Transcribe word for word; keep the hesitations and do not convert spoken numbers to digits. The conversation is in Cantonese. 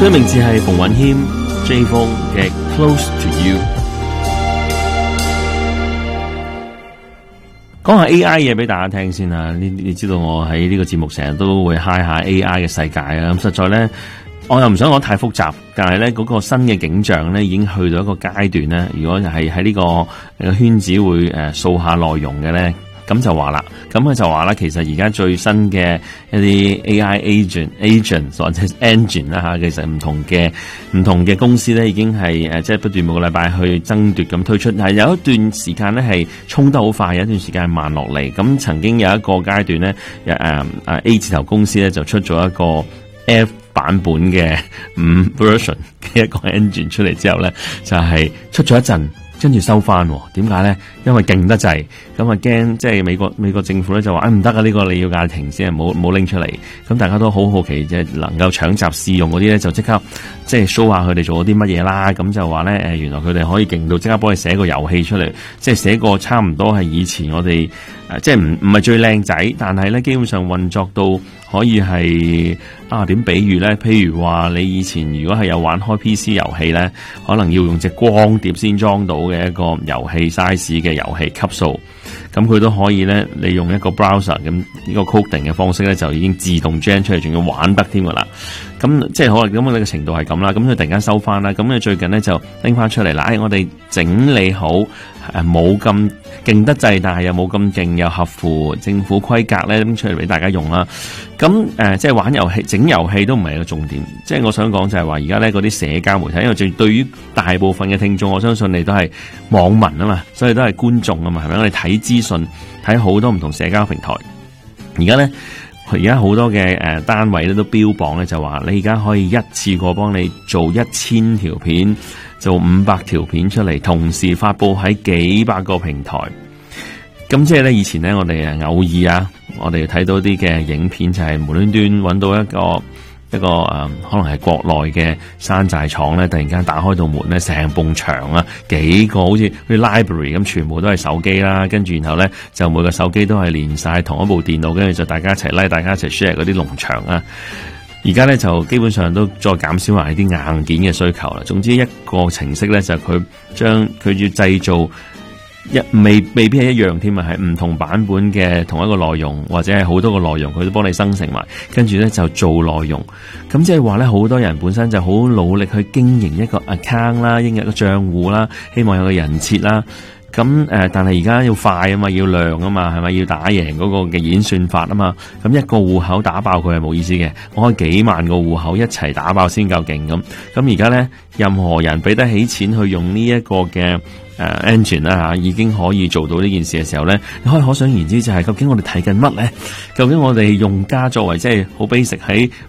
佢嘅名字係馮允謙 J 風嘅 Close to You。講下 A I 嘢俾大家聽先啦，你你知道我喺呢個節目成日都會 high 下 A I 嘅世界啊，咁實在咧，我又唔想講太複雜，但係咧嗰個新嘅景象咧已經去到一個階段咧，如果係喺呢個圈子會誒掃下內容嘅咧。咁就話啦，咁佢就話啦，其實而家最新嘅一啲 A I agent、agent 或者 engine 啦吓，其實唔同嘅唔同嘅公司咧，已經係誒即係不斷每個禮拜去爭奪咁推出，係有一段時間咧係衝得好快，有一段時間係慢落嚟。咁曾經有一個階段咧，誒誒 A 字頭公司咧就出咗一個 F 版本嘅五 version 嘅一個 engine 出嚟之後咧，就係出咗一陣。跟住收翻，點解咧？因為勁得滯，咁啊驚，即係美國美國政府咧就話，哎唔得啊，呢個你要嗌停先，唔好唔好拎出嚟。咁大家都好好奇，即係能夠搶閘試用嗰啲咧，就即刻即係 show 下佢哋做咗啲乜嘢啦。咁就話咧，誒原來佢哋可以勁到即刻幫你寫個遊戲出嚟，即係寫個差唔多係以前我哋誒即係唔唔係最靚仔，但係咧基本上運作到可以係啊點比喻咧？譬如話你以前如果係有玩開 P C 遊戲咧，可能要用隻光碟先裝到嘅一個遊戲 size 嘅遊戲級數，咁佢都可以咧，你用一個 browser 咁呢個 coding 嘅方式咧，就已經自動 gen 出嚟，仲要玩得添噶啦。咁即係可能咁我哋嘅程度係咁啦。咁佢突然間收翻啦，咁佢最近咧就拎翻出嚟啦。哎，我哋整理好誒，冇咁勁得滯，但係又冇咁勁，又合乎政府規格咧，拎出嚟俾大家用啦。咁誒、呃，即係玩遊戲、整遊戲都唔係一個重點。即係我想講就係話，而家咧嗰啲社交媒體，因為最對於大部分嘅聽眾，我相信你都係網民啊嘛，所以都係觀眾啊嘛，係咪？我哋睇資訊，睇好多唔同社交平台。而家咧，而家好多嘅誒單位咧都標榜咧，就話你而家可以一次過幫你做一千條片，做五百條片出嚟，同時發佈喺幾百個平台。咁即係咧，以前咧我哋誒偶爾啊，我哋睇到啲嘅影片就係無端端揾到一個一個誒、呃，可能係國內嘅山寨廠咧，突然間打開道門咧，成埲牆啊，幾個好似啲 library 咁，全部都係手機啦，跟住然後咧就每個手機都係連晒同一部電腦，跟住就大家一齊拉，大家一齊 share 嗰啲農場啊。而家咧就基本上都再減少埋啲硬件嘅需求啦。總之一個程式咧就佢將佢要製造。一未未必係一樣添啊，係唔同版本嘅同一個內容，或者係好多個內容，佢都幫你生成埋，跟住咧就做內容。咁即係話咧，好多人本身就好努力去經營一個 account 啦，經營一個賬戶啦，希望有個人設啦。咁誒、呃，但係而家要快啊嘛，要量啊嘛，係咪要打贏嗰個嘅演算法啊嘛？咁一個戶口打爆佢係冇意思嘅，我開幾萬個戶口一齊打爆先夠勁咁。咁而家咧，任何人俾得起錢去用呢一個嘅。誒、uh, engine 啦吓，已經可以做到呢件事嘅時候咧，你可以可想而知就係究竟我哋睇緊乜咧？究竟我哋用家作為即係好 basic 喺